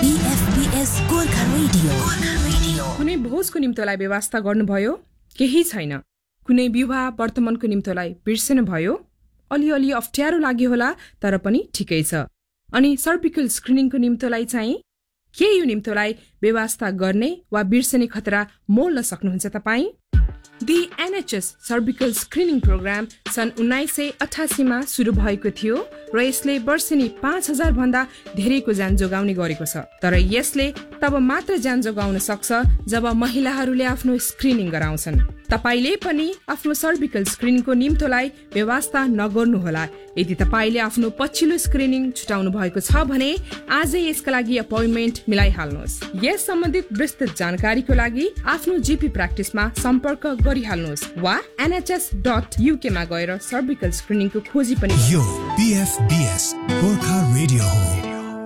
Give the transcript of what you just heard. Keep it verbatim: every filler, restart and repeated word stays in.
बीएफबीएस Gorkha radio Gorkha radio कुनै भोजको निम्तोलाई व्यवस्था गर्नुभयो? केही छैन। कुनै विवाह वर्तमानको निम्तोलाई बिर्सनु भयो? अलिअलि अप्ठ्यारो लाग्यो होला, तर पनि ठिकै छ। अनि सर्भिकल स्क्रिनिङको निम्तोलाई चाहिँ के यो निम्तोलाई व्यवस्था गर्ने वा बिर्सने खतरा मोल्न सक्नुहुन्छ तपाईँ? The NHS cervical screening programme सन् उन्नाइस सय अठासीमा सुरु भएको थियो र यसले वर्षेनी पाँच हजार भन्दा धेरैको ज्यान जोगाउने गरेको छ। तर यसले तब मात्र ज्यान जोगाउन सक्छ जब महिलाहरूले आफ्नो स्क्रिनिङ गराउँछन्। तपाईले पनि आफ्नो सर्भिकल स्क्रिनिङको निम्तोलाई व्यवस्था नगर्नुहोला। यदि तपाईले आफ्नो पछिल्लो स्क्रिनिङ छुटाउनु भएको छ भने आजै यसका लागि अपोइन्टमेन्ट मिलाइहाल्नुहोस्। यस सम्बन्धित विस्तृत जानकारीको लागि आफ्नो जीपी प्र्याक्टिसमा सम्पर्क गरिहाल्नुहोस् वा एनएचएस डट युके मा गएर सर्भिकल स्क्रिनिङको खोजी पनि। यो बीएफबीएस गोर्खा रेडियो हो।